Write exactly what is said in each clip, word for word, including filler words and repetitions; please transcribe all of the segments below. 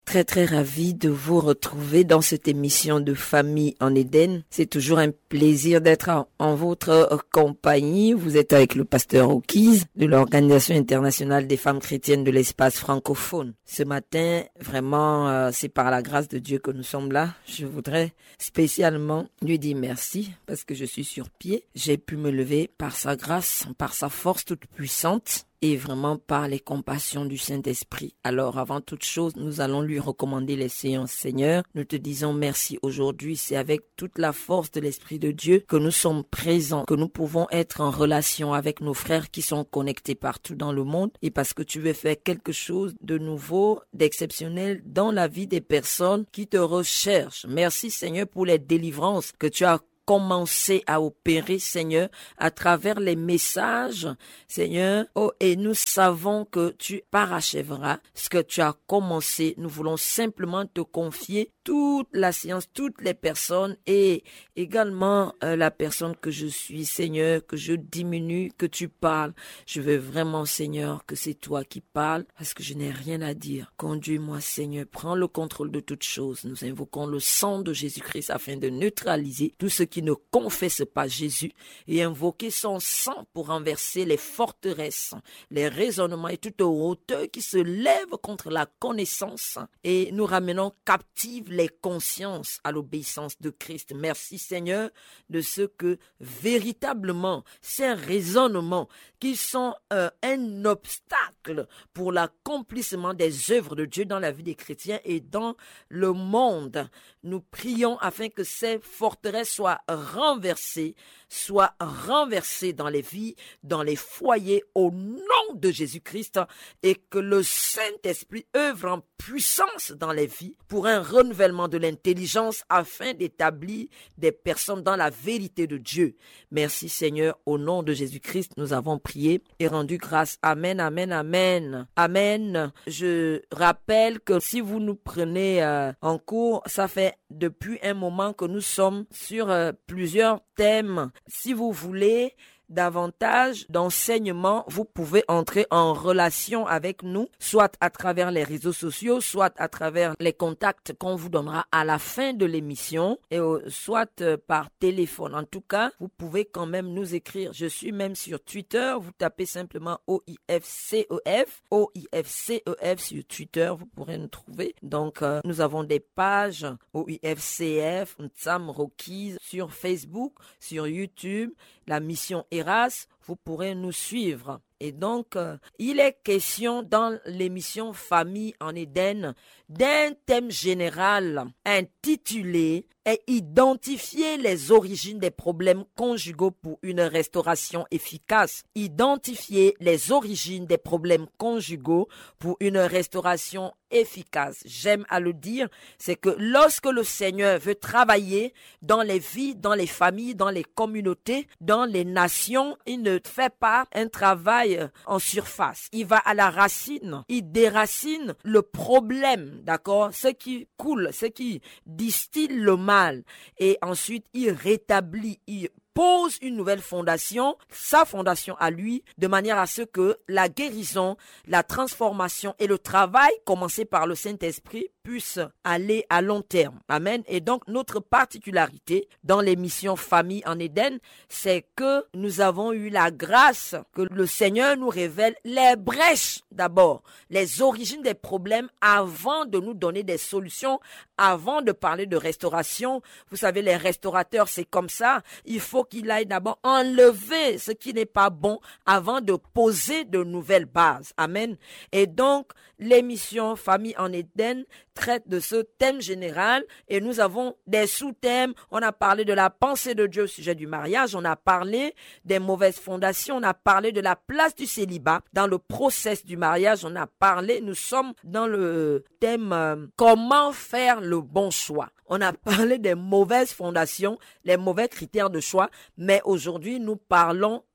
très très ravie de vous retrouver dans cette émission de Famille en Éden. C'est toujours un plaisir d'être en, en votre compagnie. Vous êtes avec le pasteur Okiz de l'Organisation internationale des femmes chrétiennes de l'espace francophone. Ce matin, vraiment, euh, c'est par la grâce de Dieu que nous sommes là. Je voudrais spécialement lui dire merci parce que je suis sur pied. J'ai pu me lever par sa grâce, par sa force toute puissante. Et vraiment par les compassions du Saint-Esprit. Alors, avant toute chose, nous allons lui recommander les séances. Seigneur, nous te disons merci aujourd'hui. C'est avec toute la force de l'Esprit de Dieu que nous sommes présents, que nous pouvons être en relation avec nos frères qui sont connectés partout dans le monde. Et parce que tu veux faire quelque chose de nouveau, d'exceptionnel dans la vie des personnes qui te recherchent. Merci, Seigneur, pour les délivrances que tu as commencer à opérer, Seigneur, à travers les messages, Seigneur. Oh, et nous savons que tu parachèveras ce que tu as commencé. Nous voulons simplement te confier toute la science, toutes les personnes et également euh, la personne que je suis, Seigneur, que je diminue, que tu parles. Je veux vraiment, Seigneur, que c'est toi qui parles parce que je n'ai rien à dire. Conduis-moi, Seigneur, prends le contrôle de toutes choses. Nous invoquons le sang de Jésus-Christ afin de neutraliser tout ce qui ne confesse pas Jésus et invoquer son sang pour renverser les forteresses, les raisonnements et toute hauteur qui se lèvent contre la connaissance et nous ramenons captives les consciences à l'obéissance de Christ. Merci Seigneur de ce que véritablement ces raisonnements qui sont euh, un obstacle pour l'accomplissement des œuvres de Dieu dans la vie des chrétiens et dans le monde. Nous prions afin que ces forteresses soient renversées, soient renversées dans les vies, dans les foyers au nom de Jésus-Christ et que le Saint-Esprit œuvre en puissance dans les vies pour un renouvellement de l'intelligence afin d'établir des personnes dans la vérité de Dieu. Merci Seigneur, au nom de Jésus-Christ, nous avons prié et rendu grâce. Amen, amen, amen. Amen. Je rappelle que si vous nous prenez euh, en cours, ça fait depuis un moment que nous sommes sur euh, plusieurs thèmes. Si vous voulez davantage d'enseignements, vous pouvez entrer en relation avec nous, soit à travers les réseaux sociaux, soit à travers les contacts qu'on vous donnera à la fin de l'émission, et euh, soit euh, par téléphone. En tout cas, vous pouvez quand même nous écrire. Je suis même sur Twitter, vous tapez simplement O I F C E F, O I F C E F sur Twitter, vous pourrez nous trouver. Donc, euh, nous avons des pages O I F C F, Ntsam Rokiz sur Facebook, sur YouTube, la mission Eras, vous pourrez nous suivre. Et donc, euh, il est question dans l'émission Famille en Éden d'un thème général intitulé « Identifier les origines des problèmes conjugaux pour une restauration efficace ». Identifier les origines des problèmes conjugaux pour une restauration efficace. J'aime à le dire, c'est que lorsque le Seigneur veut travailler dans les vies, dans les familles, dans les communautés, dans les nations, il ne fait pas un travail en surface. Il va à la racine, il déracine le problème, d'accord? Ce qui coule, ce qui distille le mal. Et ensuite, il rétablit, il pose une nouvelle fondation, sa fondation à lui, de manière à ce que la guérison, la transformation et le travail commencé par le Saint-Esprit puissent aller à long terme. Amen. Et donc, notre particularité dans l'émission Famille en Éden, c'est que nous avons eu la grâce que le Seigneur nous révèle les brèches d'abord, les origines des problèmes avant de nous donner des solutions, avant de parler de restauration. Vous savez, les restaurateurs, c'est comme ça. Il faut qu'il aille d'abord enlever ce qui n'est pas bon avant de poser de nouvelles bases. Amen. Et donc, l'émission Famille en Éden traite de ce thème général et nous avons des sous-thèmes. On a parlé de la pensée de Dieu au sujet du mariage, on a parlé des mauvaises fondations, on a parlé de la place du célibat dans le process du mariage, on a parlé, nous sommes dans le thème euh, comment faire le bon choix. On a parlé des mauvaises fondations, les mauvais critères de choix, mais aujourd'hui nous parlons de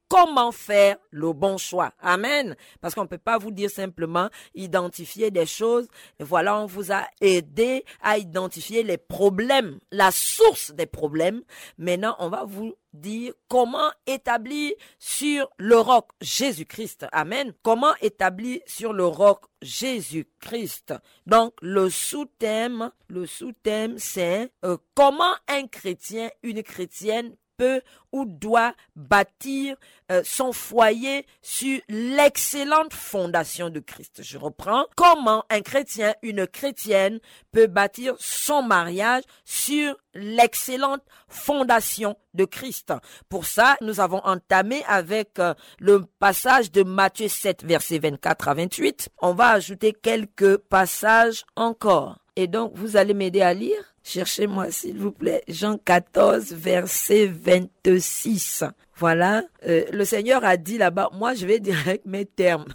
comment faire le bon choix. Amen. Parce qu'on ne peut pas vous dire simplement identifier des choses. Et voilà, on vous a aidé à identifier les problèmes, la source des problèmes. Maintenant, on va vous dire comment établir sur le roc Jésus-Christ. Amen. Comment établir sur le roc Jésus-Christ. Donc, le sous-thème, le sous-thème, c'est euh, comment un chrétien, une chrétienne peut ou doit bâtir euh, son foyer sur l'excellente fondation de Christ. Je reprends. Comment un chrétien, une chrétienne peut bâtir son mariage sur l'excellente fondation de Christ. Pour ça, nous avons entamé avec euh, le passage de Matthieu sept, versets vingt-quatre à vingt-huit. On va ajouter quelques passages encore. Et donc, vous allez m'aider à lire? Cherchez-moi, s'il vous plaît, Jean quatorze, verset vingt-six. Voilà, euh, le Seigneur a dit là-bas, moi je vais direct mes termes.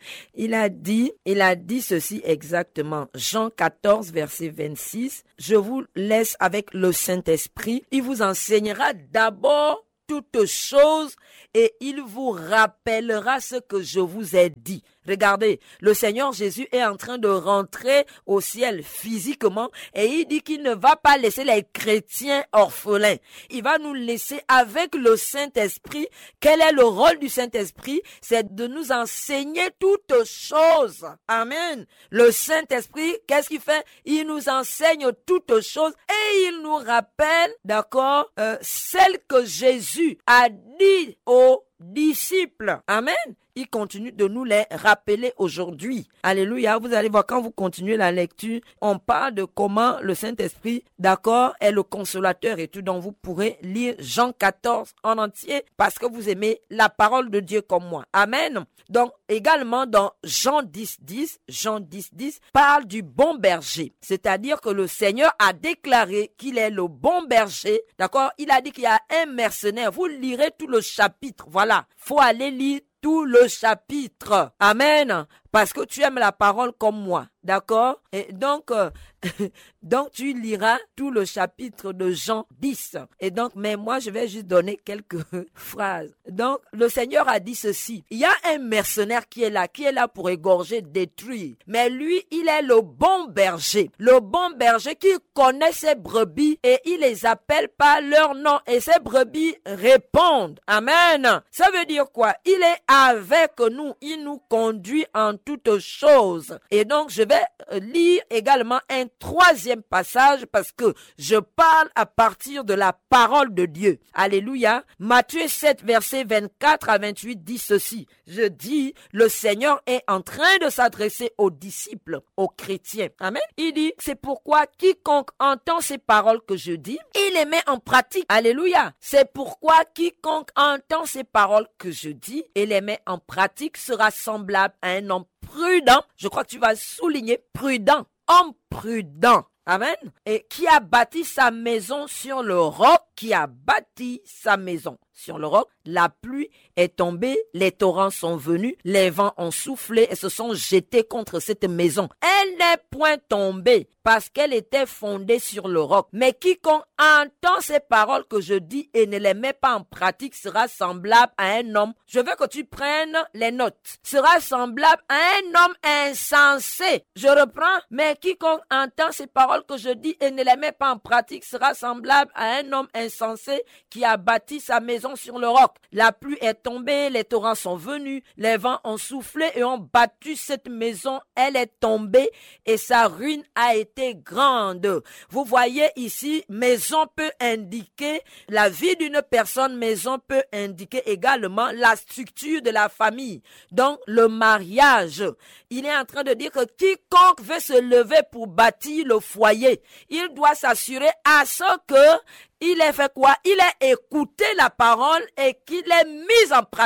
Il a dit, il a dit ceci exactement. Jean quatorze, verset vingt-six. Je vous laisse avec le Saint-Esprit. Il vous enseignera d'abord toutes choses et il vous rappellera ce que je vous ai dit. Regardez, le Seigneur Jésus est en train de rentrer au ciel physiquement et il dit qu'il ne va pas laisser les chrétiens orphelins. Il va nous laisser avec le Saint-Esprit. Quel est le rôle du Saint-Esprit? C'est de nous enseigner toutes choses. Amen. Le Saint-Esprit, qu'est-ce qu'il fait? Il nous enseigne toutes choses et il nous rappelle, d'accord, euh, celle que Jésus a dit aux disciples. Amen. Il continue de nous les rappeler aujourd'hui. Alléluia. Vous allez voir, quand vous continuez la lecture, on parle de comment le Saint-Esprit, d'accord, est le consolateur et tout. Donc, vous pourrez lire Jean quatorze en entier parce que vous aimez la parole de Dieu comme moi. Amen. Donc, également dans Jean dix, dix, Jean dix, dix parle du bon berger. C'est-à-dire que le Seigneur a déclaré qu'il est le bon berger. D'accord? Il a dit qu'il y a un mercenaire. Vous lirez tout le chapitre. Voilà. Faut aller lire tout le chapitre. Amen. Parce que tu aimes la parole comme moi. D'accord? Et donc, euh, donc tu liras tout le chapitre de Jean dix. Et donc, mais moi, je vais juste donner quelques phrases. Donc, le Seigneur a dit ceci. Il y a un mercenaire qui est là, qui est là pour égorger, détruire. Mais lui, il est le bon berger. Le bon berger qui connaît ses brebis et il les appelle par leur nom. Et ses brebis répondent. Amen. Ça veut dire quoi? Il est avec nous. Il nous conduit en toutes choses. Et donc, je vais lire également un troisième passage parce que je parle à partir de la parole de Dieu. Alléluia. Matthieu sept, verset vingt-quatre à vingt-huit dit ceci. Je dis, le Seigneur est en train de s'adresser aux disciples, aux chrétiens. Amen. Il dit, c'est pourquoi quiconque entend ces paroles que je dis, il les met en pratique. Alléluia. C'est pourquoi quiconque entend ces paroles que je dis et les met en pratique sera semblable à un homme prudent. Je crois que tu vas souligner prudent. Homme prudent. Amen. Et qui a bâti sa maison sur le roc, qui a bâti sa maison sur le roc. La pluie est tombée, les torrents sont venus, les vents ont soufflé et se sont jetés contre cette maison. Elle n'est point tombée parce qu'elle était fondée sur le roc. Mais quiconque entend ces paroles que je dis et ne les met pas en pratique sera semblable à un homme. Je veux que tu prennes les notes. Sera semblable à un homme insensé. Je reprends. Mais quiconque entend ces paroles que je dis et ne les met pas en pratique sera semblable à un homme insensé qui a bâti sa maison sur le roc. La pluie est tombée, les torrents sont venus, les vents ont soufflé et ont battu cette maison. Elle est tombée et sa ruine a été grande. Vous voyez ici, maison peut indiquer la vie d'une personne, maison peut indiquer également la structure de la famille. Donc, le mariage. Il est en train de dire que quiconque veut se lever pour bâtir le foyer, il doit s'assurer à ce que il ait fait quoi? Il a écouté la parole et qu'il ait mis en pratique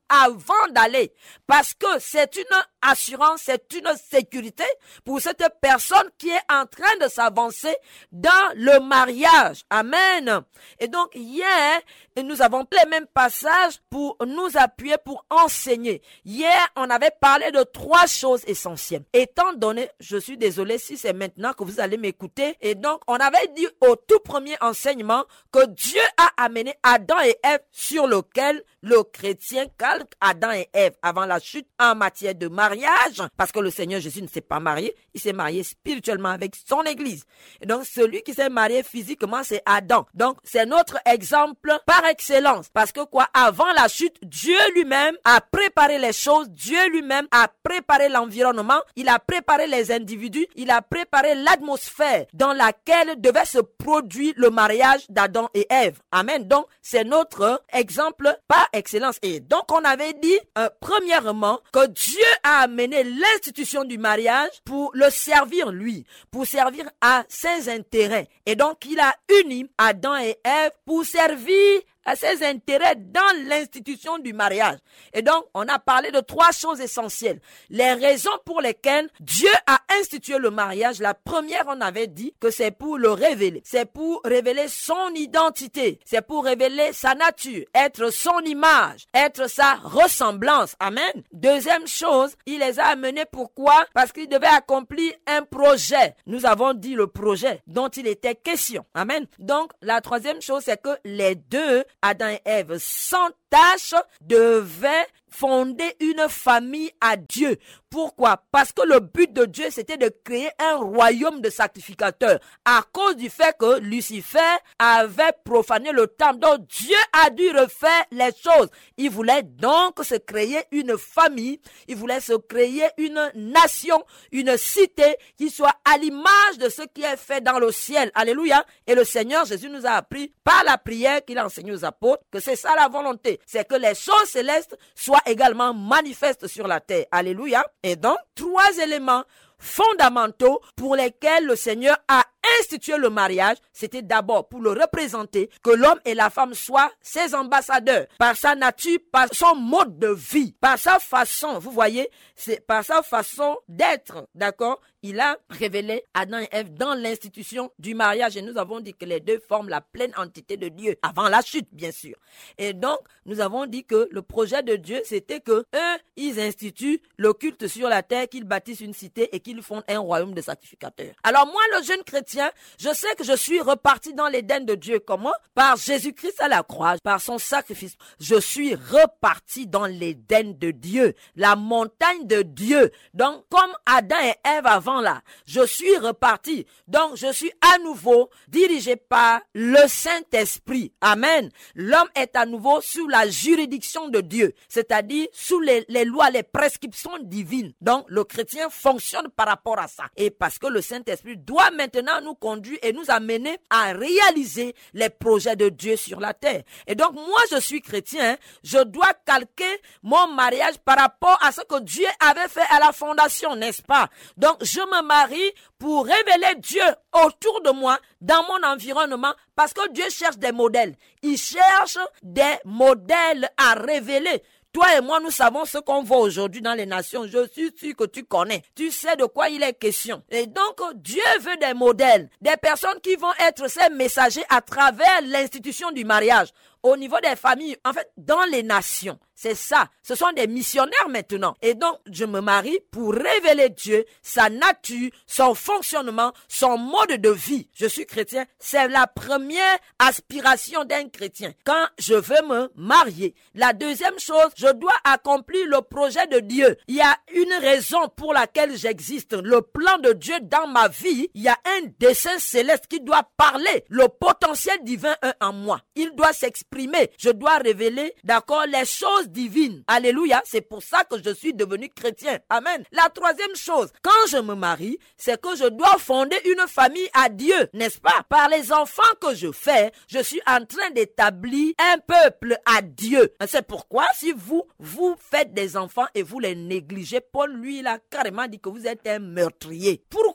avant d'aller. Parce que c'est une assurance, c'est une sécurité pour cette personne qui est en train de s'avancer dans le mariage. Amen. Et donc, hier, nous avons pris les mêmes passages pour nous appuyer, pour enseigner. Hier, on avait parlé de trois choses essentielles. Étant donné, je suis désolé si c'est maintenant que vous allez m'écouter. Et donc, on avait dit au tout premier enseignement que Dieu a amené Adam et Ève sur lequel le chrétien calque Adam et Ève avant la chute en matière de mariage, parce que le Seigneur Jésus ne s'est pas marié, il s'est marié spirituellement avec son église. Et donc, celui qui s'est marié physiquement, c'est Adam. Donc, c'est notre exemple par excellence, parce que quoi, avant la chute, Dieu lui-même a préparé les choses, Dieu lui-même a préparé l'environnement, il a préparé les individus, il a préparé l'atmosphère dans laquelle devait se produire le mariage d'Adam et Ève. Amen. Donc, c'est notre exemple par excellence. Et donc, on avait dit, euh, premièrement, que Dieu a amené l'institution du mariage pour le servir lui, pour servir à ses intérêts. Et donc, il a uni Adam et Ève pour servir à ses intérêts dans l'institution du mariage. Et donc, on a parlé de trois choses essentielles. Les raisons pour lesquelles Dieu a institué le mariage. La première, on avait dit que c'est pour le révéler. C'est pour révéler son identité. C'est pour révéler sa nature, être son image, être sa ressemblance. Amen. Deuxième chose, il les a amenés pourquoi? Parce qu'il devait accomplir un projet. Nous avons dit le projet dont il était question. Amen. Donc, la troisième chose, c'est que les deux, Adam et Ève, sans tâche, devaient fonder une famille à Dieu. Pourquoi? Parce que le but de Dieu, c'était de créer un royaume de sacrificateurs. À cause du fait que Lucifer avait profané le temple. Donc Dieu a dû refaire les choses. Il voulait donc se créer une famille. Il voulait se créer une nation, une cité qui soit à l'image de ce qui est fait dans le ciel. Alléluia. Et le Seigneur Jésus nous a appris par la prière qu'il a enseigné aux apôtres que c'est ça la volonté. C'est que les choses célestes soient également manifestes sur la terre. Alléluia. Et donc, trois éléments fondamentaux pour lesquels le Seigneur a institué le mariage, c'était d'abord pour le représenter, que l'homme et la femme soient ses ambassadeurs, par sa nature, par son mode de vie, par sa façon, vous voyez, c'est par sa façon d'être, d'accord? Il a révélé Adam et Ève dans l'institution du mariage et nous avons dit que les deux forment la pleine entité de Dieu, avant la chute, bien sûr. Et donc, nous avons dit que le projet de Dieu, c'était que eux, ils instituent le culte sur la terre, qu'ils bâtissent une cité et qu'ils fondent un royaume de sacrificateurs. Alors moi, le jeune chrétien, je sais que je suis reparti dans l'Éden de Dieu. Comment? Par Jésus-Christ à la croix, par son sacrifice. Je suis reparti dans l'Éden de Dieu, la montagne de Dieu. Donc, comme Adam et Ève avant là, je suis reparti. Donc, je suis à nouveau dirigé par le Saint-Esprit. Amen. L'homme est à nouveau sous la juridiction de Dieu, c'est-à-dire sous les, les lois, les prescriptions divines. Donc, le chrétien fonctionne par rapport à ça. Et parce que le Saint-Esprit doit maintenant nous conduire et nous amener à réaliser les projets de Dieu sur la terre. Et donc, moi, je suis chrétien, je dois calquer mon mariage par rapport à ce que Dieu avait fait à la fondation, n'est-ce pas? Donc, je me marie pour révéler Dieu autour de moi, dans mon environnement, parce que Dieu cherche des modèles. Il cherche des modèles à révéler. Toi et moi, nous savons ce qu'on voit aujourd'hui dans les nations. Je suis sûr que tu connais. Tu sais de quoi il est question. Et donc, Dieu veut des modèles, des personnes qui vont être ses messagers à travers l'institution du mariage. Au niveau des familles, en fait, dans les nations. C'est ça. Ce sont des missionnaires maintenant. Et donc, je me marie pour révéler Dieu, sa nature, son fonctionnement, son mode de vie. Je suis chrétien. C'est la première aspiration d'un chrétien. Quand je veux me marier. La deuxième chose, je dois accomplir le projet de Dieu. Il y a une raison pour laquelle j'existe. Le plan de Dieu dans ma vie. Il y a un dessein céleste qui doit parler. Le potentiel divin est en moi. Il doit s'exprimer. Je dois révéler, d'accord, les choses divines. Alléluia. C'est pour ça que je suis devenu chrétien. Amen. La troisième chose, quand je me marie, c'est que je dois fonder une famille à Dieu, n'est-ce pas? Par les enfants que je fais, je suis en train d'établir un peuple à Dieu. C'est pourquoi si vous, vous faites des enfants et vous les négligez, Paul, lui, il a carrément dit que vous êtes un meurtrier. Pourquoi?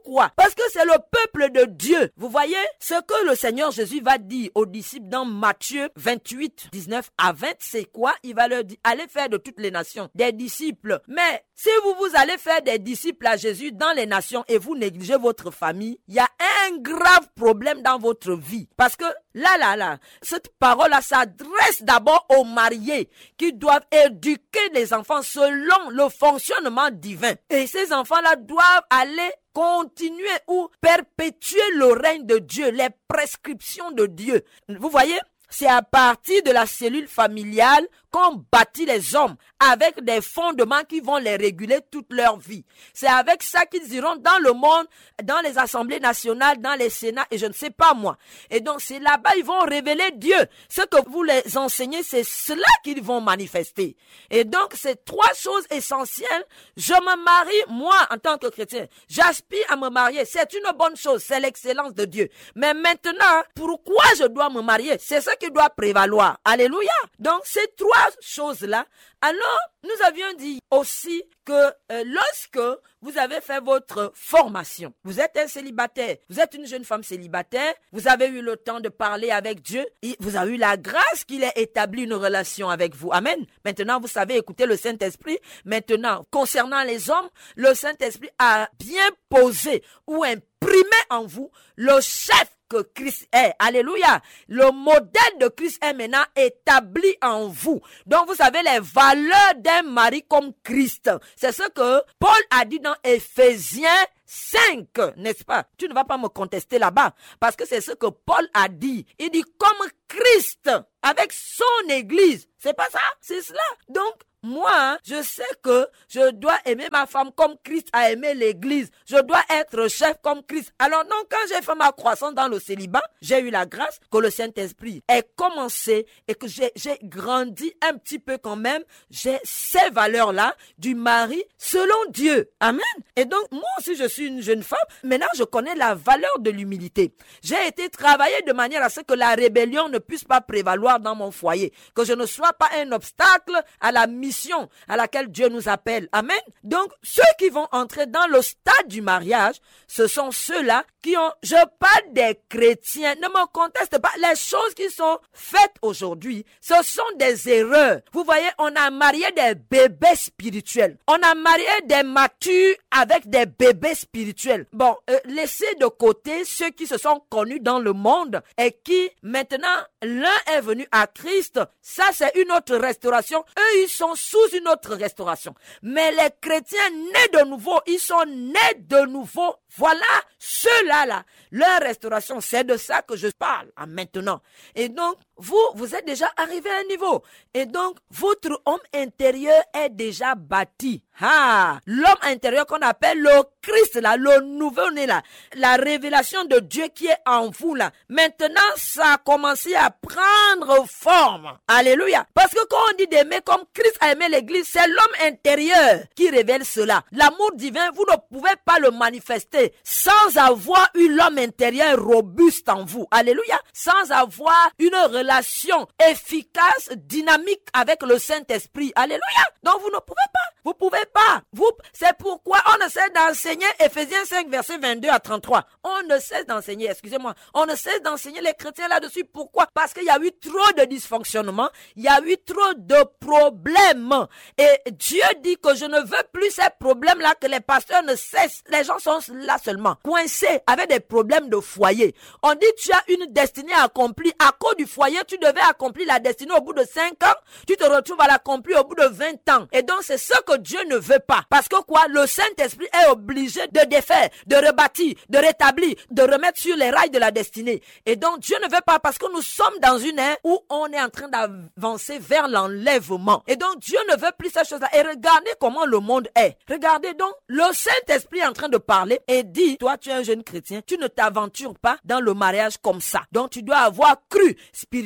Pourquoi? Parce que c'est le peuple de Dieu. Vous voyez, ce que le Seigneur Jésus va dire aux disciples dans Matthieu vingt-huit, dix-neuf à vingt, c'est quoi? Il va leur dire, allez faire de toutes les nations des disciples. Mais si vous vous allez faire des disciples à Jésus dans les nations et vous négligez votre famille, il y a un grave problème dans votre vie. Parce que là, là, là, cette parole-là s'adresse d'abord aux mariés qui doivent éduquer les enfants selon le fonctionnement divin. Et ces enfants-là doivent aller continuer ou perpétuer le règne de Dieu, les prescriptions de Dieu. Vous voyez? C'est à partir de la cellule familiale qu'on bâtit les hommes avec des fondements qui vont les réguler toute leur vie. C'est avec ça qu'ils iront dans le monde, dans les assemblées nationales, dans les sénats et je ne sais pas moi. Et donc c'est là-bas ils vont révéler Dieu. Ce que vous les enseignez, c'est cela qu'ils vont manifester. Et donc c'est trois choses essentielles. Je me marie, moi en tant que chrétien, j'aspire à me marier. C'est une bonne chose, c'est l'excellence de Dieu. Mais maintenant, pourquoi je dois me marier? C'est ça qui doit prévaloir. Alléluia. Donc ces trois choses-là, alors nous avions dit aussi que euh, lorsque vous avez fait votre formation, vous êtes un célibataire, vous êtes une jeune femme célibataire, vous avez eu le temps de parler avec Dieu, et vous avez eu la grâce qu'il ait établi une relation avec vous. Amen. Maintenant, vous savez écouter le Saint-Esprit. Maintenant, concernant les hommes, le Saint-Esprit a bien posé ou imprimé en vous le chef que Christ est. Alléluia. Le modèle de Christ est maintenant établi en vous. Donc, vous avez les valeurs d'un mari comme Christ. C'est ce que Paul a dit dans Éphésiens cinq, n'est-ce pas? Tu ne vas pas me contester là-bas, parce que c'est ce que Paul a dit. Il dit comme Christ, avec son église. C'est pas ça? C'est cela. Donc, moi, je sais que je dois aimer ma femme comme Christ a aimé l'église. Je dois être chef comme Christ. Alors non, quand j'ai fait ma croissance dans le célibat, j'ai eu la grâce que le Saint-Esprit ait commencé et que j'ai, j'ai grandi un petit peu quand même. J'ai ces valeurs-là du mari selon Dieu. Amen. Et donc, moi aussi, je suis une jeune femme. Maintenant, je connais la valeur de l'humilité. J'ai été travaillé de manière à ce que la rébellion ne puisse pas prévaloir dans mon foyer. Que je ne sois pas un obstacle à la mission à laquelle Dieu nous appelle. Amen. Donc, ceux qui vont entrer dans le stade du mariage, ce sont ceux-là qui ont, je parle des chrétiens, ne me conteste pas, les choses qui sont faites aujourd'hui, ce sont des erreurs. Vous voyez, on a marié des bébés spirituels. On a marié des matures avec des bébés spirituels. Bon, euh, laissez de côté ceux qui se sont connus dans le monde et qui, maintenant, l'un est venu à Christ. Ça, c'est une autre restauration. Eux, ils sont sous une autre restauration. Mais les chrétiens nés de nouveau, ils sont nés de nouveau. Voilà, ceux-là, là, leur restauration, c'est de ça que je parle à maintenant. Et donc, vous, vous êtes déjà arrivé à un niveau. Et donc, votre homme intérieur est déjà bâti. Ah, l'homme intérieur qu'on appelle le Christ, là, le nouveau-né, là, la révélation de Dieu qui est en vous, là. Maintenant, ça a commencé à prendre forme. Alléluia. Parce que quand on dit d'aimer comme Christ a aimé l'église, c'est l'homme intérieur qui révèle cela. L'amour divin, vous ne pouvez pas le manifester sans avoir eu l'homme intérieur robuste en vous. Alléluia. Sans avoir une relation efficace, dynamique avec le Saint-Esprit. Alléluia. Donc vous ne pouvez pas. Vous pouvez pas. Vous, c'est pourquoi on ne cesse d'enseigner Éphésiens cinq, versets vingt-deux à trente-trois. On ne cesse d'enseigner, excusez-moi, on ne cesse d'enseigner les chrétiens là-dessus. Pourquoi? Parce qu'il y a eu trop de dysfonctionnements, il y a eu trop de problèmes. Et Dieu dit que je ne veux plus ces problèmes-là, que les pasteurs ne cessent. Les gens sont là seulement, coincés avec des problèmes de foyer. On dit tu as une destinée accomplie. À cause du foyer, tu devais accomplir la destinée au bout de cinq ans. Tu te retrouves à l'accomplir au bout de vingt ans. Et donc c'est ce que Dieu ne veut pas. Parce que quoi? Le Saint-Esprit est obligé de défaire, de rebâtir, de rétablir, de remettre sur les rails de la destinée. Et donc Dieu ne veut pas, parce que nous sommes dans une ère où on est en train d'avancer vers l'enlèvement. Et donc Dieu ne veut plus ces choses-là. Et regardez comment le monde est. Regardez donc, le Saint-Esprit est en train de parler et dit, toi tu es un jeune chrétien, tu ne t'aventures pas dans le mariage comme ça. Donc tu dois avoir cru spirituellement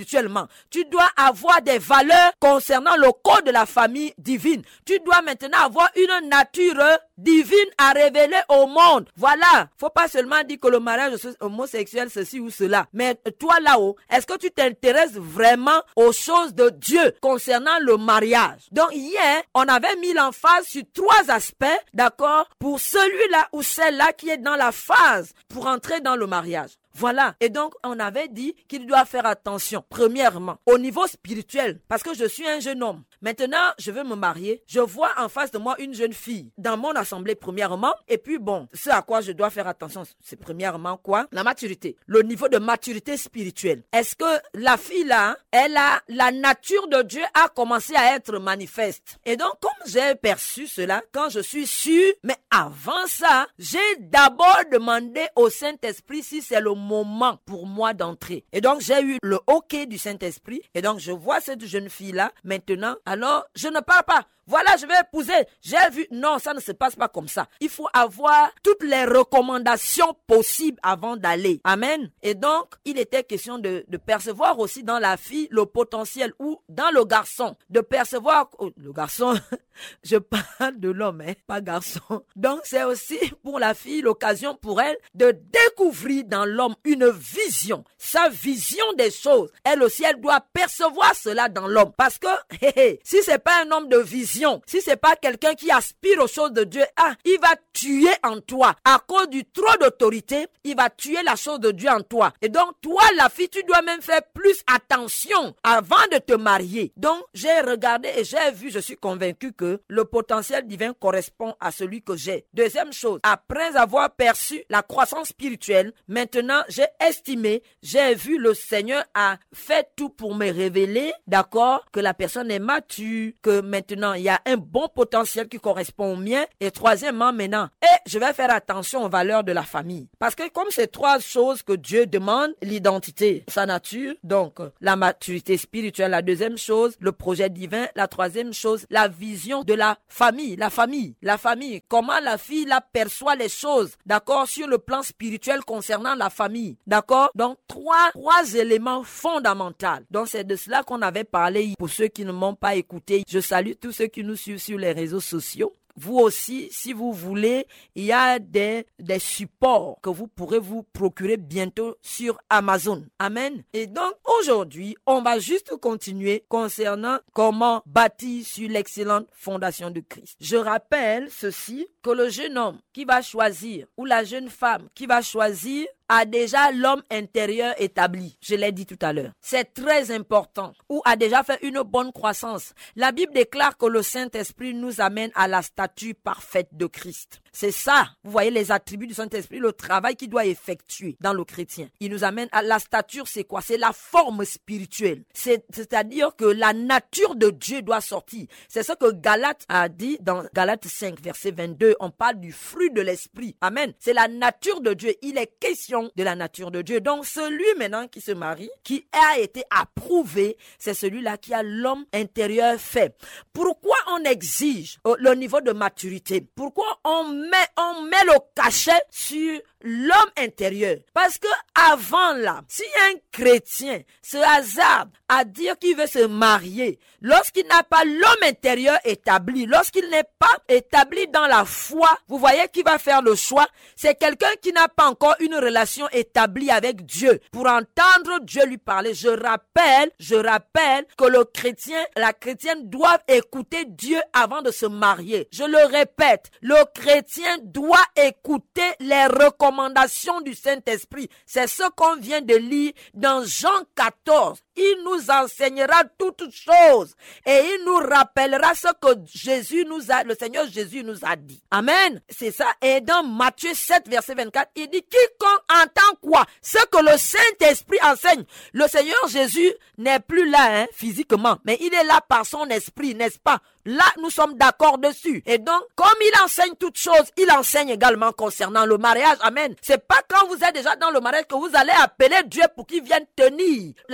spirituellement. Tu dois avoir des valeurs concernant le code de la famille divine. Tu dois maintenant avoir une nature divine à révéler au monde. Voilà. Faut pas seulement dire que le mariage homosexuel, ceci ou cela. Mais toi là-haut, est-ce que tu t'intéresses vraiment aux choses de Dieu concernant le mariage? Donc hier, on avait mis l'emphase sur trois aspects, d'accord, pour celui-là ou celle-là qui est dans la phase pour entrer dans le mariage. Voilà. Et donc, on avait dit qu'il doit faire attention, premièrement, au niveau spirituel, parce que je suis un jeune homme. Maintenant, je veux me marier. Je vois en face de moi une jeune fille dans mon assemblée, premièrement. Et puis, bon, ce à quoi je dois faire attention, c'est premièrement quoi? La maturité. Le niveau de maturité spirituelle. Est-ce que la fille là, elle a, la nature de Dieu a commencé à être manifeste? Et donc, comme j'ai perçu cela, quand je suis sûre, mais avant ça, j'ai d'abord demandé au Saint-Esprit si c'est le moment pour moi d'entrer. Et donc, j'ai eu le OK du Saint-Esprit. Et donc, je vois cette jeune fille-là maintenant. Alors, je ne parle pas. Voilà, je vais épouser. J'ai vu. Non, ça ne se passe pas comme ça. Il faut avoir toutes les recommandations possibles avant d'aller. Amen. Et donc, il était question de, de percevoir aussi dans la fille le potentiel ou dans le garçon. De percevoir... Oh, le garçon, je parle de l'homme, hein, pas garçon. Donc, c'est aussi pour la fille l'occasion pour elle de découvrir dans l'homme une vision. Sa vision des choses. Elle aussi, elle doit percevoir cela dans l'homme. Parce que, hé, hé, si c'est pas un homme de vision, si c'est pas quelqu'un qui aspire aux choses de Dieu, ah, il va tuer en toi. À cause du trop d'autorité, il va tuer la chose de Dieu en toi. Et donc, toi, la fille, tu dois même faire plus attention avant de te marier. Donc, j'ai regardé et j'ai vu, je suis convaincu que le potentiel divin correspond à celui que j'ai. Deuxième chose, après avoir perçu la croissance spirituelle, maintenant, j'ai estimé, j'ai vu le Seigneur a fait tout pour me révéler, d'accord, que la personne est mature, que maintenant, il y a un bon potentiel qui correspond au mien. Et troisièmement, maintenant, et je vais faire attention aux valeurs de la famille. Parce que comme c'est trois choses que Dieu demande, l'identité, sa nature, donc la maturité spirituelle, la deuxième chose, le projet divin, la troisième chose, la vision de la famille, la famille, la famille, comment la fille la perçoit les choses, d'accord, sur le plan spirituel concernant la famille, d'accord. Donc, trois, trois éléments fondamentaux. Donc, c'est de cela qu'on avait parlé. Pour ceux qui ne m'ont pas écouté, je salue tous ceux qui nous suivent sur les réseaux sociaux. Vous aussi, si vous voulez, il y a des, des supports que vous pourrez vous procurer bientôt sur Amazon. Amen. Et donc, aujourd'hui, on va juste continuer concernant comment bâtir sur l'excellente fondation de Christ. Je rappelle ceci, que le jeune homme qui va choisir, ou la jeune femme qui va choisir, a déjà l'homme intérieur établi. Je l'ai dit tout à l'heure. C'est très important. Ou a déjà fait une bonne croissance. La Bible déclare que le Saint-Esprit nous amène à la stature parfaite de Christ. C'est ça. Vous voyez les attributs du Saint-Esprit, le travail qu'il doit effectuer dans le chrétien. Il nous amène à la stature, c'est quoi? C'est la forme spirituelle. C'est, c'est-à-dire que la nature de Dieu doit sortir. C'est ce que Galate a dit dans Galate cinq, verset vingt-deux. On parle du fruit de l'esprit. Amen. C'est la nature de Dieu. Il est question de la nature de Dieu. Donc, celui maintenant qui se marie, qui a été approuvé, c'est celui-là qui a l'homme intérieur fait. Pourquoi on exige le niveau de maturité? Pourquoi on met, on met le cachet sur l'homme intérieur? Parce que avant là, si un chrétien se hasarde à dire qu'il veut se marier, lorsqu'il n'a pas l'homme intérieur établi, lorsqu'il n'est pas établi dans la foi, vous voyez qui va faire le choix? C'est quelqu'un qui n'a pas encore une relation établie avec Dieu pour entendre Dieu lui parler. Je rappelle, je rappelle que le chrétien, la chrétienne doivent écouter Dieu avant de se marier. Je le répète, le chrétien doit écouter les recommandations du Saint-Esprit. C'est ce qu'on vient de lire dans Jean quatorze. Il nous enseignera toutes choses et il nous rappellera ce que Jésus nous a, le Seigneur Jésus nous a dit. Amen. C'est ça. Et dans Matthieu sept, verset vingt-quatre, il dit, quiconque entend quoi? Ce que le Saint-Esprit enseigne. Le Seigneur Jésus n'est plus là, hein, physiquement, mais il est là par son esprit, n'est-ce pas? Là, nous sommes d'accord dessus. Et donc, comme il enseigne toutes choses, il enseigne également concernant le mariage. Amen. C'est pas quand vous êtes déjà dans le mariage que vous allez appeler Dieu pour qu'il vienne tenir la chandelle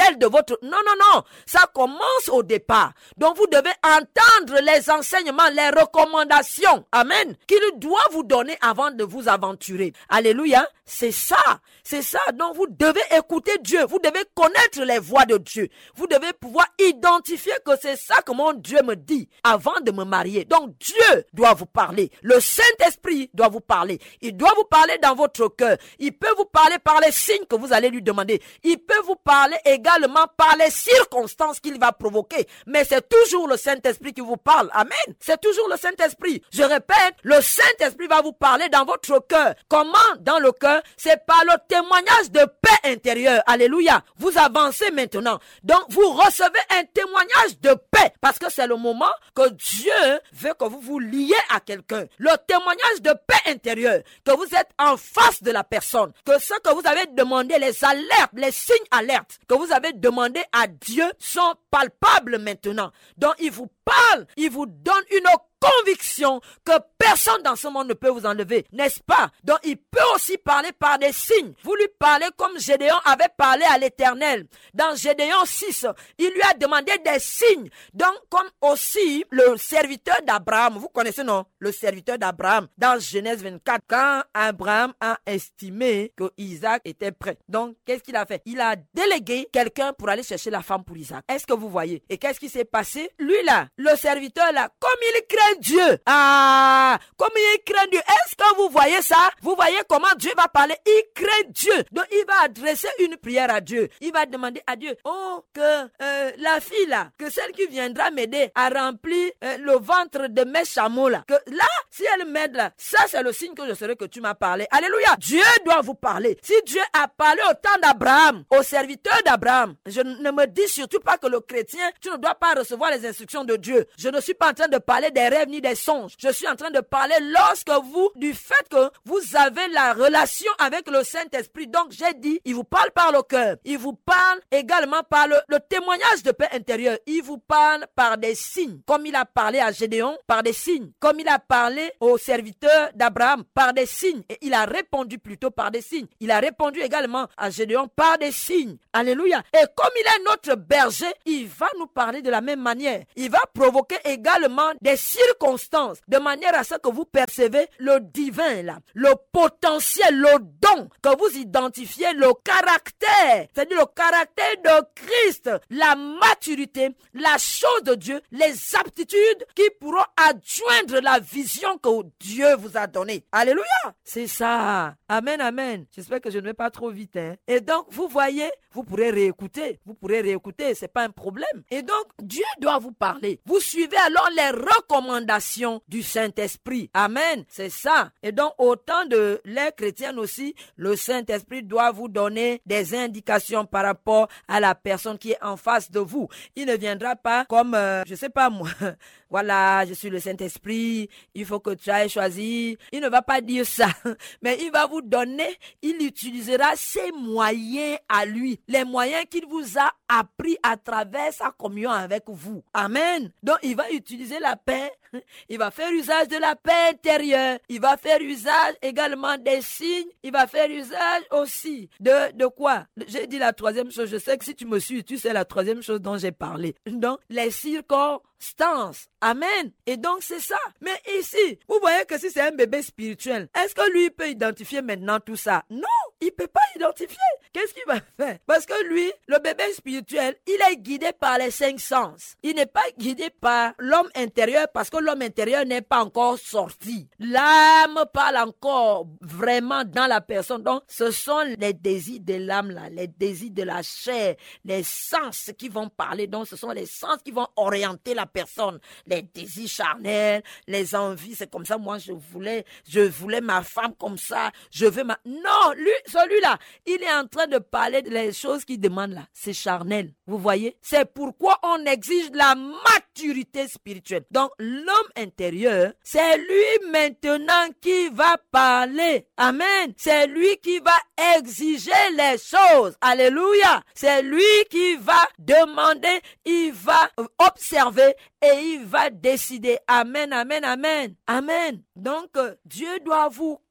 spirituel de votre... Non, non, non. Ça commence au départ. Donc, vous devez entendre les enseignements, les recommandations. Amen. Qu'il doit vous donner avant de vous aventurer. Alléluia. C'est ça. C'est ça. Donc, vous devez écouter Dieu. Vous devez connaître les voix de Dieu. Vous devez pouvoir identifier que c'est ça que mon Dieu me dit avant de me marier. Donc, Dieu doit vous parler. Le Saint-Esprit doit vous parler. Il doit vous parler dans votre cœur. Il peut vous parler par les signes que vous allez lui demander. Il peut vous parler également par les circonstances qu'il va provoquer. Mais c'est toujours le Saint-Esprit qui vous parle. Amen. C'est toujours le Saint-Esprit. Je répète, le Saint-Esprit va vous parler dans votre cœur. Comment dans le cœur? C'est par le témoignage de paix intérieure. Alléluia. Vous avancez maintenant. Donc, vous recevez un témoignage de paix. Parce que c'est le moment que Dieu veut que vous vous liez à quelqu'un. Le témoignage de paix intérieure. Que vous êtes en face de la personne. Que ce que vous avez demandé, les alertes, les signes alertes que vous avez demandé à Dieu sont palpables maintenant. Donc, il vous parle. Il vous donne une conviction que personne dans ce monde ne peut vous enlever, n'est-ce pas? Donc il peut aussi parler par des signes. Vous lui parlez comme Gédéon avait parlé à l'Éternel. Dans Gédéon six, il lui a demandé des signes. Donc comme aussi le serviteur d'Abraham, vous connaissez non? Le serviteur d'Abraham, dans Genèse vingt-quatre, quand Abraham a estimé que Isaac était prêt. Donc qu'est-ce qu'il a fait? Il a délégué quelqu'un pour aller chercher la femme pour Isaac. Est-ce que vous voyez? Et qu'est-ce qui s'est passé? Lui là, le serviteur là, comme il craint Dieu. Ah, comme il craint Dieu. Est-ce que vous voyez ça? Vous voyez comment Dieu va parler? Il craint Dieu. Donc il va adresser une prière à Dieu. Il va demander à Dieu, oh, que euh, la fille là, que celle qui viendra m'aider à remplir euh, le ventre de mes chameaux là, que là, si elle m'aide là, ça c'est le signe que je saurai que tu m'as parlé. Alléluia. Dieu doit vous parler. Si Dieu a parlé au temps d'Abraham, au serviteur d'Abraham, je ne me dis surtout pas que le chrétien, tu ne dois pas recevoir les instructions de Dieu. Je ne suis pas en train de parler des rêves ni des songes. Je suis en train de parler lorsque vous, du fait que vous avez la relation avec le Saint-Esprit. Donc j'ai dit, il vous parle par le cœur. Il vous parle également par le, le témoignage de paix intérieure. Il vous parle par des signes. Comme il a parlé à Gédéon, par des signes. Comme il a parlé aux serviteurs d'Abraham, par des signes. Et il a répondu plutôt par des signes. Il a répondu également à Gédéon par des signes. Alléluia. Et comme il est notre berger, il va nous parler de la même manière. Il va provoquer également des circonstances, de manière à ce que vous percevez le divin là, le potentiel, le don, que vous identifiez le caractère, c'est-à-dire le caractère de Christ, la maturité, la chose de Dieu, les aptitudes qui pourront adjoindre la vision que Dieu vous a donnée. Alléluia. C'est ça. Amen, amen. J'espère que je ne vais pas trop vite. Hein. Et donc, vous voyez, vous pourrez réécouter. Vous pourrez réécouter, c'est pas un problème. Et donc, Dieu doit vous parler. Vous suivez alors les recommandations du Saint-Esprit. Amen. C'est ça. Et donc, autant de l'ère chrétienne aussi, le Saint-Esprit doit vous donner des indications par rapport à la personne qui est en face de vous. Il ne viendra pas comme, euh, je sais pas moi, voilà, je suis le Saint-Esprit, il faut que tu ailles choisir. Il ne va pas dire ça, mais il va vous donner, il utilisera ses moyens à lui, les moyens qu'il vous a appris à travers sa communion avec vous. Amen. Donc, il va utiliser la paix. Il va faire usage de la paix intérieure. Il va faire usage également des signes. Il va faire usage aussi de, de quoi? J'ai dit la troisième chose. Je sais que si tu me suis, tu sais la troisième chose dont j'ai parlé. Donc, les circonstances. Amen. Et donc, c'est ça. Mais ici, vous voyez que si c'est un bébé spirituel, est-ce que lui peut identifier maintenant tout ça? Non, il ne peut pas identifier. Qu'est-ce qu'il va faire? Parce que lui, le bébé spirituel, il est guidé par les cinq sens. Il n'est pas guidé par l'homme intérieur parce que l'homme intérieur n'est pas encore sorti. L'âme parle encore vraiment dans la personne. Donc, ce sont les désirs de l'âme là, les désirs de la chair, les sens qui vont parler. Donc, ce sont les sens qui vont orienter la personne. Les désirs charnels, les envies, c'est comme ça, moi, je voulais, je voulais ma femme comme ça, je veux ma... Non, lui, celui-là, il est en train de parler des choses qu'il demande là. C'est charnel, vous voyez? C'est pourquoi on exige la maturité spirituelle. Donc, l'homme intérieur, c'est lui maintenant qui va parler. Amen. C'est lui qui va exiger les choses. Alléluia. C'est lui qui va demander, il va observer et il va décider. Amen, amen, amen. Amen. Donc, Dieu doit vous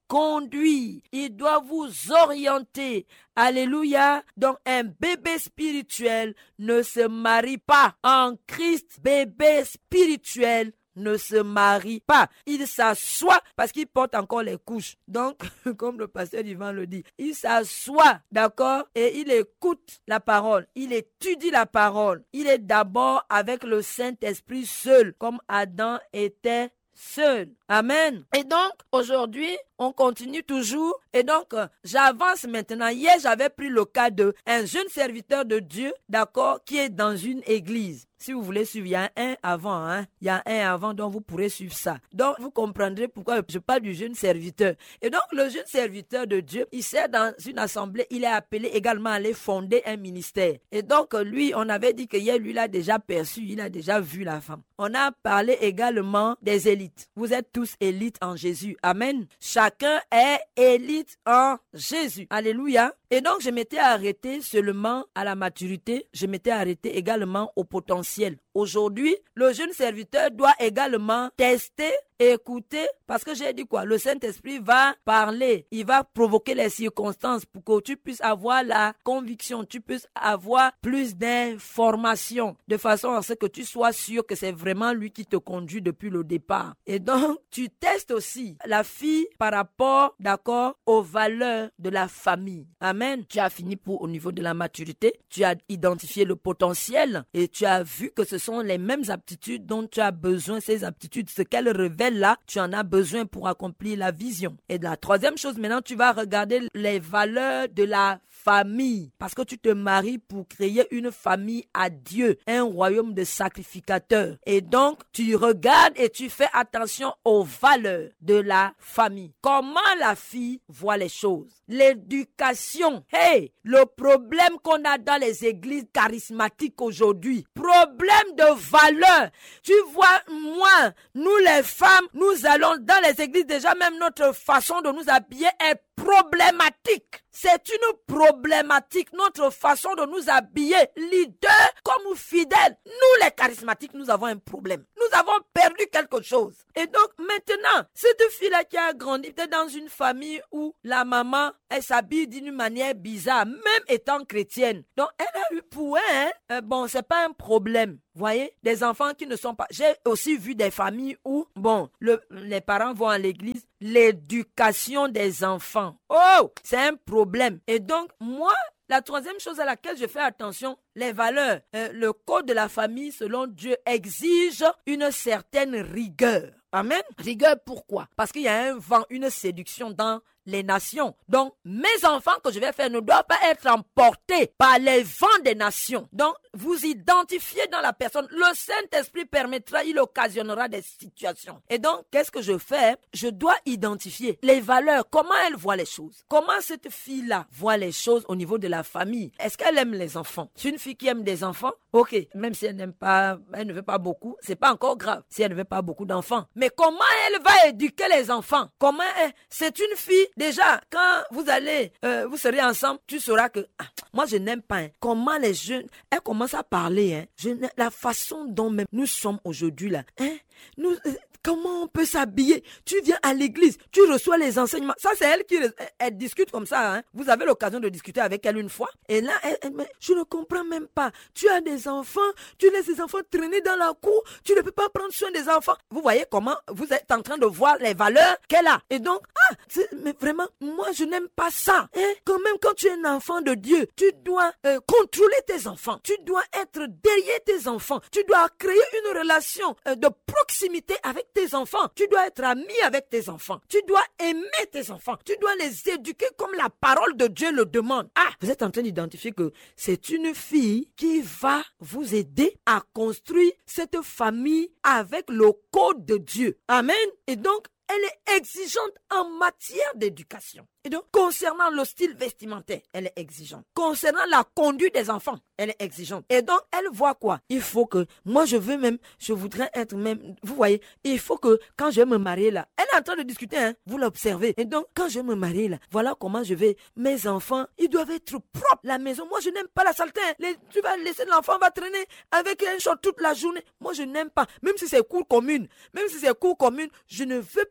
conduire, il doit vous orienter. Alléluia. Donc un bébé spirituel ne se marie pas. En Christ, bébé spirituel ne se marie pas. Il s'assoit parce qu'il porte encore les couches. Donc, comme le pasteur Yvan le dit, il s'assoit, d'accord, et il écoute la parole. Il étudie la parole. Il est d'abord avec le Saint-Esprit seul, comme Adam était seul. Amen. Et donc, aujourd'hui, on continue toujours. Et donc, euh, j'avance maintenant. Hier, j'avais pris le cas de un jeune serviteur de Dieu, d'accord, qui est dans une église. Si vous voulez suivre, il y a un avant, hein. Il y a un avant, donc vous pourrez suivre ça. Donc, vous comprendrez pourquoi je parle du jeune serviteur. Et donc, le jeune serviteur de Dieu, il sert dans une assemblée. Il est appelé également à aller fonder un ministère. Et donc, lui, on avait dit que hier, lui, il a déjà perçu, il a déjà vu la femme. On a parlé également des élites. Vous êtes tous élites en Jésus. Amen. Chacun est élite en Jésus. Alléluia. Et donc, je m'étais arrêté seulement à la maturité. Je m'étais arrêté également au potentiel. Aujourd'hui, le jeune serviteur doit également tester, écouter, parce que j'ai dit quoi? Le Saint-Esprit va parler, il va provoquer les circonstances pour que tu puisses avoir la conviction, tu puisses avoir plus d'informations, de façon à ce que tu sois sûr que c'est vraiment lui qui te conduit depuis le départ. Et donc, tu testes aussi la fille par rapport, d'accord, aux valeurs de la famille. Amen. Tu as fini pour au niveau de la maturité, tu as identifié le potentiel et tu as vu que ce sont les mêmes aptitudes dont tu as besoin, ces aptitudes, ce qu'elles révèlent là, tu en as besoin pour accomplir la vision. Et la troisième chose, maintenant, tu vas regarder les valeurs de la famille, parce que tu te maries pour créer une famille à Dieu, un royaume de sacrificateurs. Et donc, tu regardes et tu fais attention aux valeurs de la famille. Comment la fille voit les choses. L'éducation. Hey, le problème qu'on a dans les églises charismatiques aujourd'hui, problème de valeur. Tu vois, moi, nous les femmes, nous allons dans les églises, déjà même notre façon de nous habiller est problématique. C'est une problématique, notre façon de nous habiller, leader comme fidèle. Nous les charismatiques, nous avons un problème. Nous avons perdu quelque chose. Et donc maintenant, cette fille-là qui a grandi peut-être dans une famille où la maman, elle s'habille d'une manière bizarre, même étant chrétienne. Donc elle a eu pour elle, hein, euh, bon, c'est pas un problème. Voyez, des enfants qui ne sont pas... J'ai aussi vu des familles où, bon, le, les parents vont à l'église, l'éducation des enfants. Oh, c'est un problème. Et donc, moi, la troisième chose à laquelle je fais attention, les valeurs. Euh, le code de la famille, selon Dieu, exige une certaine rigueur. Amen. Rigueur, pourquoi? Parce qu'il y a un vent, une séduction dans les nations. Donc, mes enfants que je vais faire ne doivent pas être emportés par les vents des nations. Donc, vous identifiez dans la personne. Le Saint-Esprit permettra, il occasionnera des situations. Et donc, qu'est-ce que je fais? Je dois identifier les valeurs. Comment elle voit les choses? Comment cette fille-là voit les choses au niveau de la famille? Est-ce qu'elle aime les enfants? C'est une fille qui aime des enfants? Ok, même si elle n'aime pas, elle ne veut pas beaucoup, c'est pas encore grave si elle ne veut pas beaucoup d'enfants. Mais comment elle va éduquer les enfants? Comment elle... C'est une fille, déjà, quand vous allez, euh, vous serez ensemble, tu sauras que, ah, moi je n'aime pas. Hein. Comment les jeunes, elle commence à parler, hein. Je, la façon dont même nous sommes aujourd'hui là, hein, nous... Euh, Comment on peut s'habiller? Tu viens à l'église, tu reçois les enseignements. Ça, c'est elle qui elle, elle discute comme ça. Hein? Vous avez l'occasion de discuter avec elle une fois. Et là, elle, elle, mais je ne comprends même pas. Tu as des enfants, tu laisses les enfants traîner dans la cour, tu ne peux pas prendre soin des enfants. Vous voyez comment vous êtes en train de voir les valeurs qu'elle a. Et donc, ah, mais vraiment, moi, je n'aime pas ça. Hein? Quand même, quand tu es un enfant de Dieu, tu dois euh, contrôler tes enfants. Tu dois être derrière tes enfants. Tu dois créer une relation euh, de proximité avec tes enfants. Tu dois être ami avec tes enfants. Tu dois aimer tes enfants. Tu dois les éduquer comme la parole de Dieu le demande. Ah, vous êtes en train d'identifier que c'est une fille qui va vous aider à construire cette famille avec le code de Dieu. Amen. Et donc, elle est exigeante en matière d'éducation. Et donc, concernant le style vestimentaire, elle est exigeante. Concernant la conduite des enfants, elle est exigeante. Et donc, elle voit quoi? Il faut que, moi je veux même, je voudrais être même, vous voyez, il faut que, quand je vais me marier là, elle est en train de discuter, hein, vous l'observez. Et donc, quand je vais me marier là, voilà comment je vais, mes enfants, ils doivent être propres. La maison, moi je n'aime pas la saleté. Hein. Les, tu vas laisser l'enfant va traîner avec un short toute la journée. Moi je n'aime pas. Même si c'est cour commune, même si c'est cour commune, je ne veux pas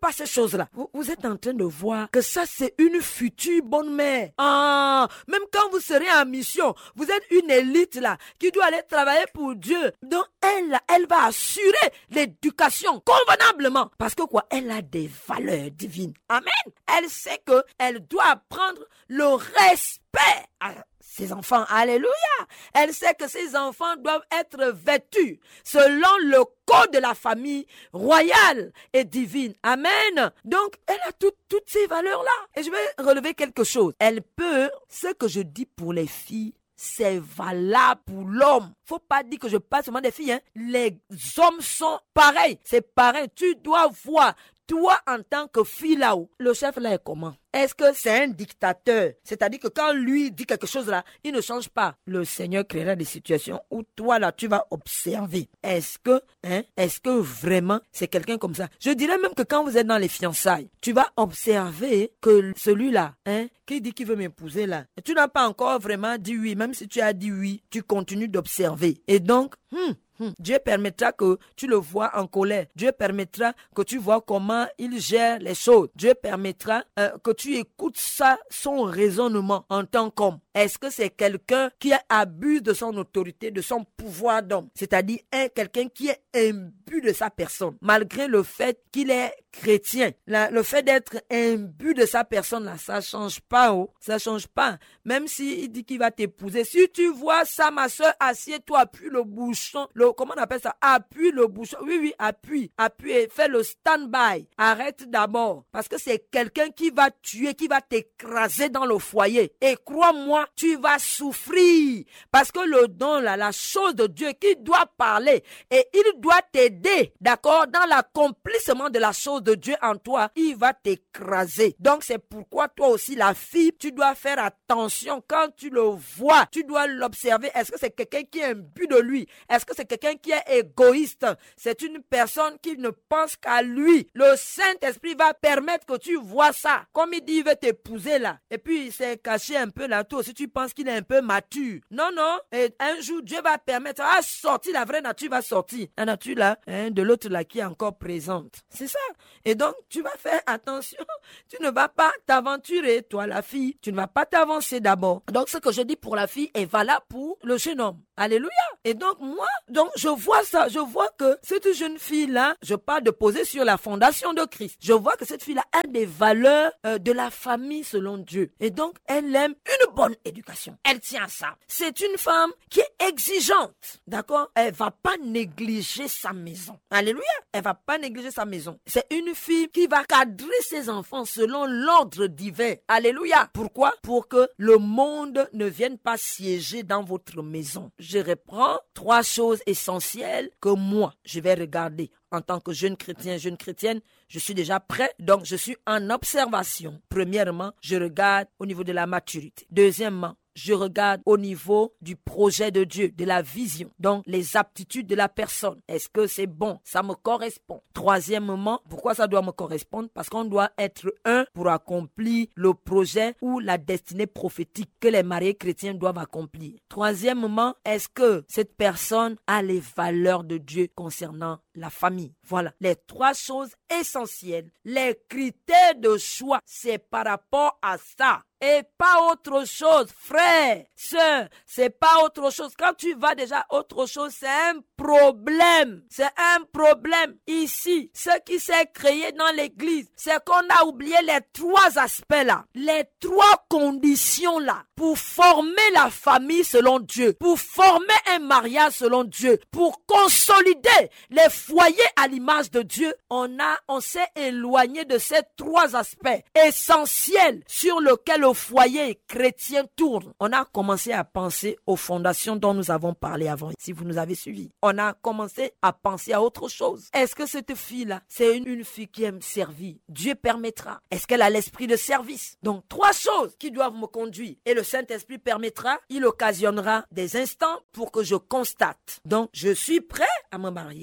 pas ces choses-là. Vous, vous êtes en train de voir que ça, c'est une future bonne mère. Ah, même quand vous serez en mission, vous êtes une élite là, qui doit aller travailler pour Dieu. Donc, elle, là, elle va assurer l'éducation convenablement. Parce que quoi? Elle a des valeurs divines. Amen. Elle sait que elle doit apprendre le respect à ses enfants. Alléluia. Elle sait que ses enfants doivent être vêtus selon le code de la famille royale et divine. Amen. Donc, elle a tout, toutes ces valeurs-là. Et je vais relever quelque chose. Elle peut, ce que je dis pour les filles, c'est valable pour l'homme. Faut pas dire que je parle seulement des filles, hein. Les hommes sont pareils. C'est pareil. Tu dois voir, toi en tant que fille là-haut, le chef là est comment? Est-ce que c'est un dictateur? C'est-à-dire que quand lui dit quelque chose là, il ne change pas. Le Seigneur créera des situations où toi là, tu vas observer. Est-ce que, hein, est-ce que vraiment c'est quelqu'un comme ça? Je dirais même que quand vous êtes dans les fiançailles, tu vas observer que celui-là, hein, qui dit qu'il veut m'épouser là, tu n'as pas encore vraiment dit oui. Même si tu as dit oui, tu continues d'observer. Et donc, hmm, Hmm. Dieu permettra que tu le vois en colère. Dieu permettra que tu vois comment il gère les choses. Dieu permettra euh, que tu écoutes ça, son raisonnement en tant qu'homme. Est-ce que c'est quelqu'un qui abuse de son autorité, de son pouvoir d'homme? C'est-à-dire un, quelqu'un qui est imbu de sa personne, malgré le fait qu'il est chrétien. La, le fait d'être imbu de sa personne, là, ça change pas, oh. Ça change pas. Même s'il dit qu'il va t'épouser. Si tu vois ça, ma soeur, assieds-toi, appuie le bouchon. Le, comment on appelle ça? Appuie le bouchon. Oui, oui, appuie. Appuie. Fais le stand-by. Arrête d'abord. Parce que c'est quelqu'un qui va tuer, qui va t'écraser dans le foyer. Et crois-moi, tu vas souffrir. Parce que le don, là, la chose de Dieu qui doit parler et il doit t'aider, d'accord, dans l'accomplissement de la chose de Dieu en toi, il va t'écraser. Donc, c'est pourquoi toi aussi, la fille, tu dois faire attention quand tu le vois. Tu dois l'observer. Est-ce que c'est quelqu'un qui est imbu de lui? Est-ce que c'est quelqu'un qui est égoïste? C'est une personne qui ne pense qu'à lui. Le Saint-Esprit va permettre que tu vois ça. Comme il dit, il veut t'épouser là. Et puis, il s'est caché un peu là. Toi aussi, tu penses qu'il est un peu mature. Non, non. Et un jour, Dieu va permettre à sortir. La vraie nature va sortir. La nature là, hein, de l'autre là qui est encore présente. C'est ça. Et donc, tu vas faire attention. Tu ne vas pas t'aventurer, toi la fille. Tu ne vas pas t'avancer d'abord. Donc, ce que je dis pour la fille est valable pour le jeune homme. Alléluia. Et donc, moi, donc, je vois ça. Je vois que cette jeune fille-là, je parle de poser sur la fondation de Christ. Je vois que cette fille-là a des valeurs euh, de la famille selon Dieu. Et donc, elle aime une bonne éducation. Elle tient à ça. C'est une femme qui est exigeante. D'accord? Elle va pas négliger sa maison. Alléluia. Elle va pas négliger sa maison. C'est une fille qui va cadrer ses enfants selon l'ordre divin. Alléluia. Pourquoi? Pour que le monde ne vienne pas siéger dans votre maison. Je reprends trois choses essentielles que moi, je vais regarder. En tant que jeune chrétien, jeune chrétienne, je suis déjà prêt, donc je suis en observation. Premièrement, je regarde au niveau de la maturité. Deuxièmement, je regarde au niveau du projet de Dieu, de la vision, donc les aptitudes de la personne. Est-ce que c'est bon? Ça me correspond. Troisièmement, pourquoi ça doit me correspondre? Parce qu'on doit être un pour accomplir le projet ou la destinée prophétique que les mariés chrétiens doivent accomplir. Troisièmement, est-ce que cette personne a les valeurs de Dieu concernant la famille? Voilà, les trois choses essentielles. Les critères de choix, c'est par rapport à ça. Et pas autre chose, frère, sœur, c'est pas autre chose. Quand tu vas déjà autre chose, c'est un problème. C'est un problème. Ici, ce qui s'est créé dans l'église, c'est qu'on a oublié les trois aspects là. Les trois conditions là. Pour former la famille selon Dieu. Pour former un mariage selon Dieu. Pour consolider les foyers à l'image de Dieu. On a, on s'est éloigné de ces trois aspects essentiels sur lesquels le foyer chrétien tourne. On a commencé à penser aux fondations dont nous avons parlé avant, si vous nous avez suivis. On a commencé à penser à autre chose. Est-ce que cette fille-là, c'est une, une fille qui aime servir? Dieu permettra. Est-ce qu'elle a l'esprit de service? Donc, trois choses qui doivent me conduire. Et le Saint-Esprit permettra, il occasionnera des instants pour que je constate. Donc, je suis prêt à me marier. Je reprends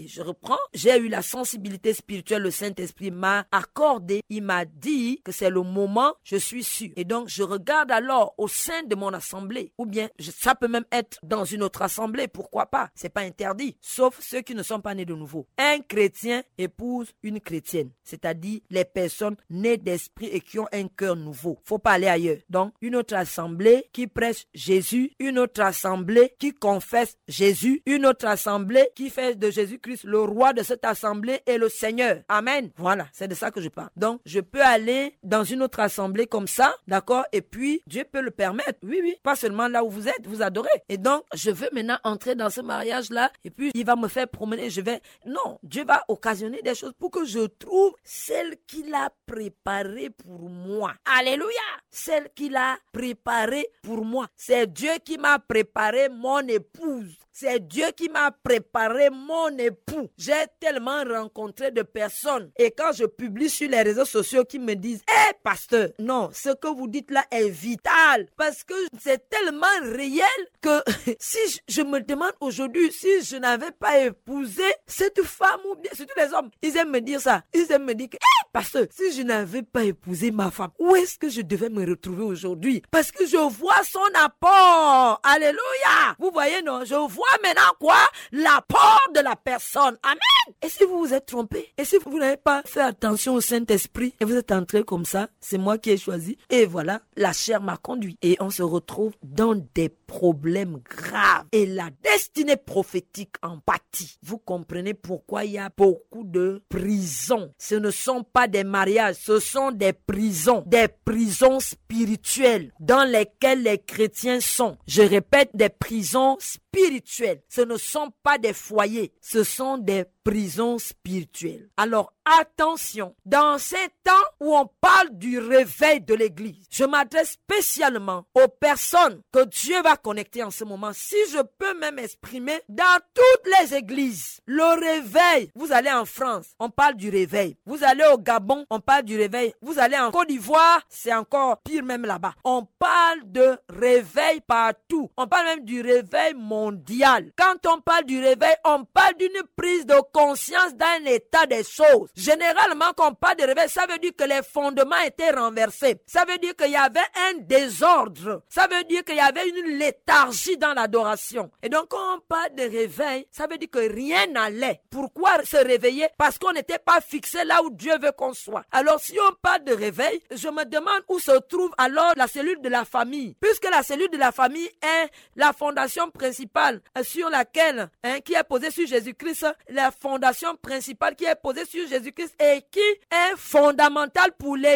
comprends, j'ai eu la sensibilité spirituelle, le Saint-Esprit m'a accordé, il m'a dit que c'est le moment, je suis sûr. Et donc, je regarde alors au sein de mon assemblée, ou bien je, ça peut même être dans une autre assemblée, pourquoi pas, c'est pas interdit, sauf ceux qui ne sont pas nés de nouveau. Un chrétien épouse une chrétienne, c'est-à-dire les personnes nées d'esprit et qui ont un cœur nouveau. Faut pas aller ailleurs. Donc, une autre assemblée qui prêche Jésus, une autre assemblée qui confesse Jésus, une autre assemblée qui fait de Jésus-Christ le roi de cette assemblée et le Seigneur. Amen. Voilà, c'est de ça que je parle. Donc, je peux aller dans une autre assemblée comme ça, d'accord, et puis Dieu peut le permettre. Oui, oui, pas seulement là où vous êtes, vous adorez. Et donc, je veux maintenant entrer dans ce mariage-là, et puis il va me faire promener, je vais... Non, Dieu va occasionner des choses pour que je trouve celle qu'il a préparée pour moi. Alléluia! Celle qu'il a préparée pour moi. C'est Dieu qui m'a préparé mon épouse. C'est Dieu qui m'a préparé mon époux. J'ai tellement rencontré de personnes. Et quand je publie sur les réseaux sociaux qui me disent « Hé, hey, pasteur, non, ce que vous dites là est vital. » Parce que c'est tellement réel que si je, je me demande aujourd'hui, si je n'avais pas épousé cette femme ou bien, surtout les hommes, ils aiment me dire ça. Ils aiment me dire que « Hé, hey, pasteur, si je n'avais pas épousé ma femme, où est-ce que je devais me retrouver aujourd'hui? » Parce que je vois son apport. Alléluia. Vous voyez, non? Je vois maintenant quoi? L'apport de la personne. Amen. Et si vous vous êtes trompé? Et si vous n'avez pas fait attention au Saint-Esprit et vous êtes entré comme ça, c'est moi qui ai choisi. Et voilà, la chair m'a conduit. Et on se retrouve dans des problèmes graves. Et la destinée prophétique en pâtit. Vous comprenez pourquoi il y a beaucoup de prisons. Ce ne sont pas des mariages, ce sont des prisons. Des prisons spirituelles dans lesquelles les chrétiens sont. Je répète, des prisons spirituelles. Ce ne sont pas des foyers, ce sont des prisons spirituelles. Alors attention, dans ces temps où on parle du réveil de l'église, je m'adresse spécialement aux personnes que Dieu va connecter en ce moment. Si je peux même exprimer dans toutes les églises, le réveil. Vous allez en France, on parle du réveil. Vous allez au Gabon, on parle du réveil. Vous allez en Côte d'Ivoire, c'est encore pire même là-bas. On parle de réveil partout. On parle même du réveil mondial. Quand on parle du réveil, on parle d'une prise de conscience d'un état des choses. Généralement, quand on parle de réveil, ça veut dire que les fondements étaient renversés. Ça veut dire qu'il y avait un désordre. Ça veut dire qu'il y avait une léthargie dans l'adoration. Et donc, quand on parle de réveil, ça veut dire que rien n'allait. Pourquoi se réveiller? Parce qu'on n'était pas fixé là où Dieu veut qu'on soit. Alors, si on parle de réveil, je me demande où se trouve alors la cellule de la famille. Puisque la cellule de la famille est la fondation principale sur laquelle, hein, qui est posée sur Jésus-Christ, la fondation principale qui est posée sur Jésus-Christ et qui est fondamentale pour les